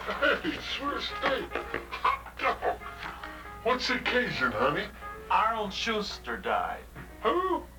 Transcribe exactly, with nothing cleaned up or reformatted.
Hey, Swiss, hey. Hot dog. What's the occasion, honey? Arnold Schuster died. Who?